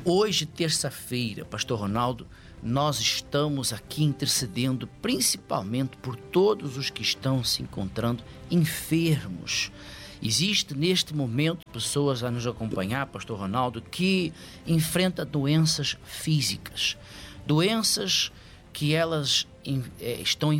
Hoje, terça-feira, Pastor Ronaldo, nós estamos aqui intercedendo principalmente por todos os que estão se encontrando enfermos. Existe neste momento pessoas a nos acompanhar, Pastor Ronaldo, que enfrentam doenças físicas, doenças que elas estão